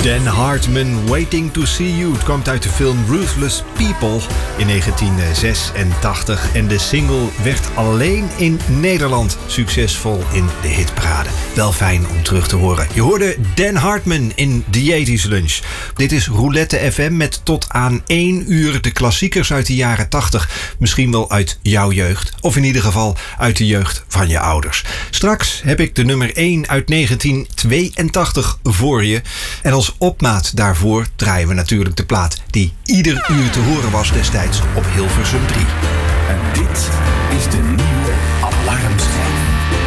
Dan Hartman, Waiting to See You. Het kwam uit de film Ruthless People in 1986. En de single werd alleen in Nederland succesvol in de hitparade. Wel fijn om terug te horen. Je hoorde Dan Hartman in The 80s Lunch. Dit is Roulette FM met tot aan 1 uur de klassiekers uit de jaren 80. Misschien wel uit jouw jeugd. Of in ieder geval uit de jeugd van je ouders. Straks heb ik de nummer 1 uit 1982 voor je. En als opmaat daarvoor draaien we natuurlijk de plaat die ieder uur te horen was destijds op Hilversum 3. En dit is de